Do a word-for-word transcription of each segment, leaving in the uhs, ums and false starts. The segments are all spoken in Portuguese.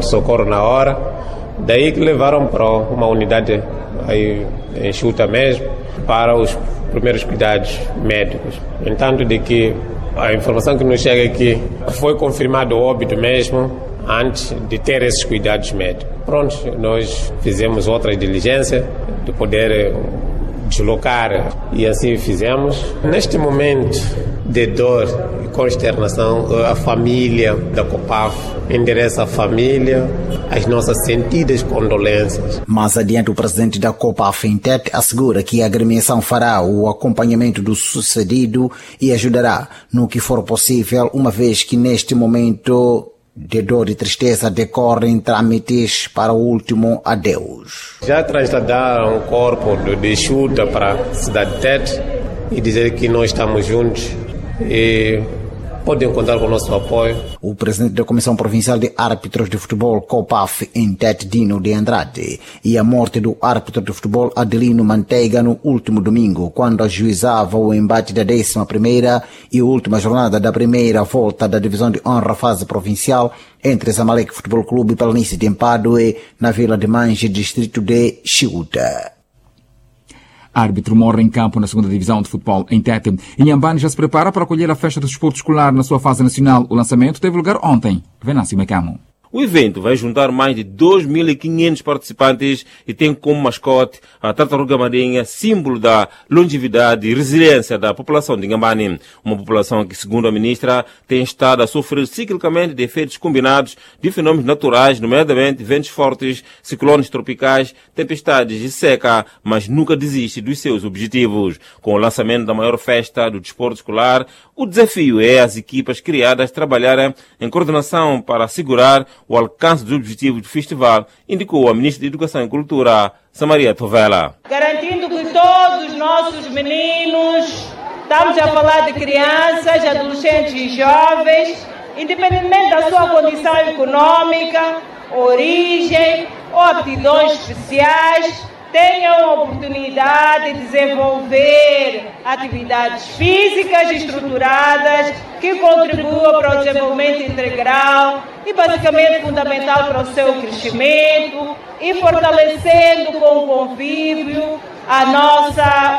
pronto-socorro na hora. Daí que levaram para uma unidade aí em Chuta mesmo, para os primeiros cuidados médicos. Entanto, de que a informação que nos chega aqui foi confirmado o óbito mesmo antes de ter esses cuidados médicos. Pronto, nós fizemos outras diligências de poder deslocar e assim fizemos. Neste momento de dor e consternação, a família da COPAF endereça à família as nossas sentidas condolências. Mais adiante, o presidente da COPAF, Intete, assegura que a agremiação fará o acompanhamento do sucedido e ajudará no que for possível, uma vez que neste momento de dor e tristeza decorrem trâmites para o último adeus. Já transladaram o corpo de Chuta para a cidade de Tete e dizer que nós estamos juntos e podem contar com o nosso apoio. O presidente da Comissão Provincial de Árbitros de Futebol, COPAF, Intete, Dino de Andrade, e a morte do árbitro de futebol Adelino Manteiga no último domingo, quando ajuizava o embate da décima primeira e última jornada da primeira volta da Divisão de Honra Fase Provincial entre Zamalek Futebol Clube e Planície de Empadue, na Vila de Manje, distrito de Chiuta. Árbitro morre em campo na segunda divisão de futebol em Tete. Inhambane já se prepara para acolher a festa do desporto escolar na sua fase nacional. O lançamento teve lugar ontem. Venâncio Macamo. O evento vai juntar mais de dois mil e quinhentos participantes e tem como mascote a tartaruga marinha, símbolo da longevidade e resiliência da população de Inhambane. Uma população que, segundo a ministra, tem estado a sofrer ciclicamente de efeitos combinados de fenômenos naturais, nomeadamente ventos fortes, ciclones tropicais, tempestades e seca, mas nunca desiste dos seus objetivos. Com o lançamento da maior festa do desporto escolar, o desafio é as equipas criadas trabalharem em coordenação para assegurar o alcance dos objetivos do festival, indicou a Ministra da Educação e Cultura, Samaria Tovela. Garantindo que todos os nossos meninos, estamos a falar de crianças, adolescentes e jovens, independentemente da sua condição econômica, origem ou aptidões especiais, tenham a oportunidade de desenvolver atividades físicas estruturadas que contribuam para o desenvolvimento integral e basicamente fundamental para o seu crescimento e fortalecendo com o convívio a nossa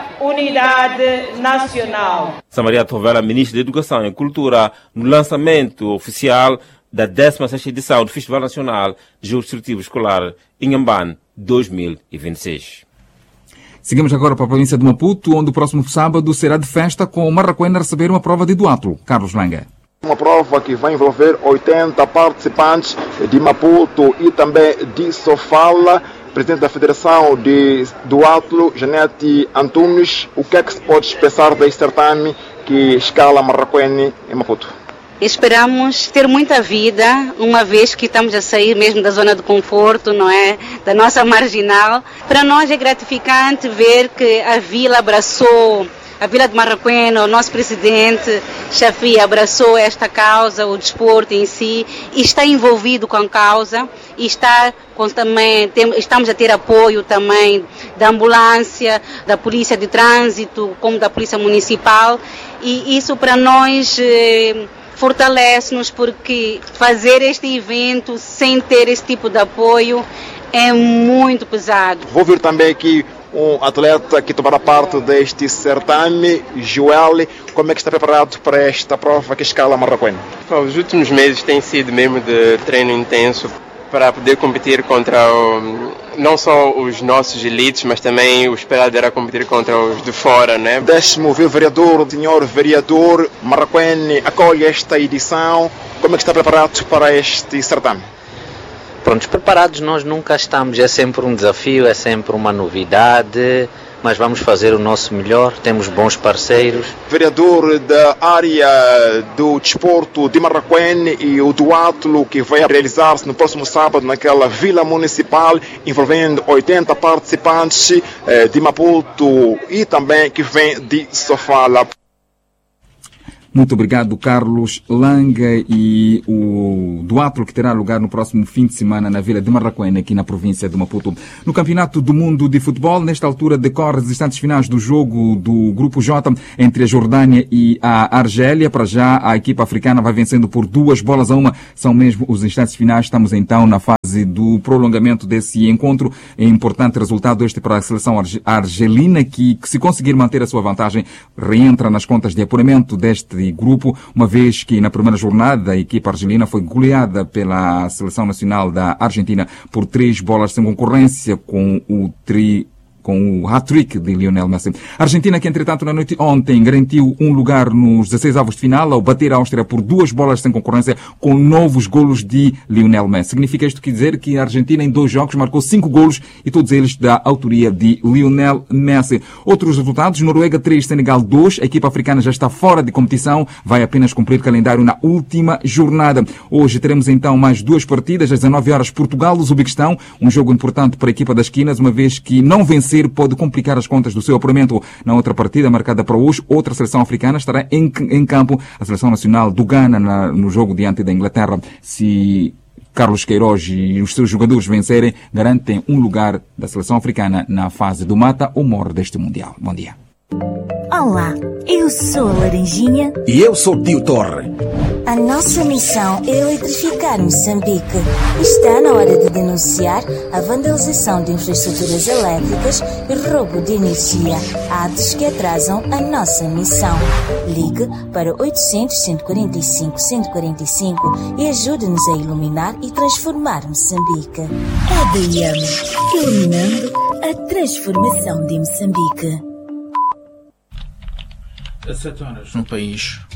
unidade nacional. Samaria Tovela, Ministra da Educação e Cultura, no lançamento oficial da décima sexta edição do Festival Nacional de Jogo Desportivo Escolar Inhambane dois mil e vinte e seis. Seguimos agora para a província de Maputo, onde o próximo sábado será de festa com o Marraquém a receber uma prova de duatlo. Carlos Langa. Uma prova que vai envolver oitenta participantes de Maputo e também de Sofala. Presidente da Federação de Duatlo, Janete Antunes, o que é que se pode pensar deste certame que escala Marraquém em Maputo? Esperamos ter muita vida, uma vez que estamos a sair mesmo da zona de conforto, não é? Da nossa marginal. Para nós é gratificante ver que a vila abraçou, a vila de Marraquém, o nosso presidente Chafi abraçou esta causa, o desporto em si, e está envolvido com a causa, e está com, também, tem, estamos a ter apoio também da ambulância, da polícia de trânsito, como da polícia municipal, e isso para nós Eh, fortalece-nos, porque fazer este evento sem ter esse tipo de apoio é muito pesado. Vou vir também aqui um atleta que tomará parte deste certame, Joel. Como é que está preparado para esta prova que escala Marraquém? Os últimos meses têm sido mesmo de treino intenso para poder competir contra o, não só os nossos elites, mas também o esperado era competir contra os de fora, né? Décimo vereador, senhor vereador, Marraquém acolhe esta edição. Como é que está preparado para este certame? Prontos, preparados nós nunca estamos, é sempre um desafio, é sempre uma novidade, mas vamos fazer o nosso melhor, temos bons parceiros. Vereador da área do desporto de Marraquém e o duatlo que vai realizar-se no próximo sábado naquela vila municipal, envolvendo oitenta participantes eh, de Maputo e também que vem de Sofala. Muito obrigado, Carlos Langa, e o duatlo que terá lugar no próximo fim de semana na Vila de Marraquém, aqui na província de Maputo. No Campeonato do Mundo de Futebol, nesta altura decorre as instantes finais do jogo do Grupo J entre a Jordânia e a Argélia. Para já, a equipa africana vai vencendo por duas bolas a uma. São mesmo os instantes finais. Estamos então na fase fase do prolongamento desse encontro. É importante resultado este para a seleção argelina, que, que se conseguir manter a sua vantagem, reentra nas contas de apuramento deste grupo, uma vez que na primeira jornada a equipa argelina foi goleada pela seleção nacional da Argentina por três bolas sem concorrência, com o tri com o hat-trick de Lionel Messi. A Argentina, que entretanto na noite ontem garantiu um lugar nos dezesseis avos de final ao bater a Áustria por duas bolas sem concorrência, com novos golos de Lionel Messi. Significa isto quer dizer que a Argentina em dois jogos marcou cinco golos e todos eles da autoria de Lionel Messi. Outros resultados: Noruega três, Senegal dois. A equipa africana já está fora de competição, vai apenas cumprir calendário na última jornada. Hoje teremos então mais duas partidas, às dezenove horas, Portugal-Uzbequistão, um jogo importante para a equipa das quinas, uma vez que não vencer pode complicar as contas do seu apuramento. Na outra partida, marcada para hoje, outra seleção africana estará em, em campo, a seleção nacional do Ghana, na, no jogo diante da Inglaterra. Se Carlos Queiroz e os seus jogadores vencerem, garantem um lugar da seleção africana na fase do mata ou morre deste Mundial. Bom dia. Olá, eu sou a Laranjinha. E eu sou o Tio Torre. A nossa missão é eletrificar Moçambique. Está na hora de denunciar a vandalização de infraestruturas elétricas e roubo de energia, atos que atrasam a nossa missão. Ligue para oitocentos, cento e quarenta e cinco, cento e quarenta e cinco e ajude-nos a iluminar e transformar Moçambique. A D M, iluminando a transformação de Moçambique. Às sete horas, no país.